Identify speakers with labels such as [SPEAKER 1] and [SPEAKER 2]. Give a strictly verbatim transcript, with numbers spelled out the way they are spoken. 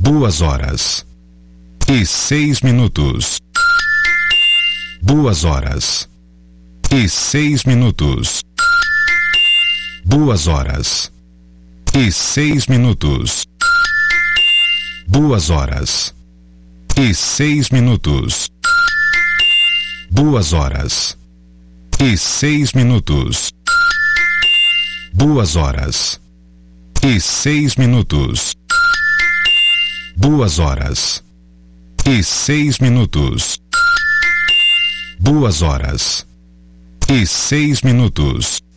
[SPEAKER 1] duas horas e seis minutos. Duas horas e seis minutos. Duas horas e seis minutos. Duas horas e seis minutos. Duas horas e seis minutos. Duas horas e seis minutos. Duas horas e seis minutos. Duas horas e seis minutos.